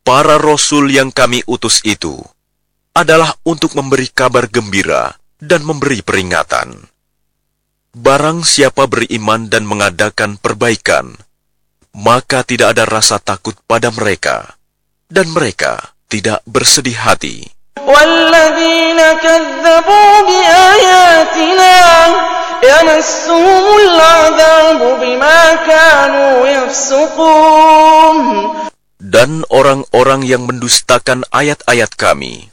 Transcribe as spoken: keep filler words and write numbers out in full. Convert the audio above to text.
para rasul yang kami utus itu adalah untuk memberi kabar gembira dan memberi peringatan. Barang siapa beriman dan mengadakan perbaikan, maka tidak ada rasa takut pada mereka, dan mereka tidak bersedih hati. وَالَّذِينَ كَذَّبُوا بِآيَاتِنَا يَمَسُّهُمُ الْعَذَابُ بِمَا كَانُوا يَفْسُقُونَ. Dan orang-orang yang mendustakan ayat-ayat kami,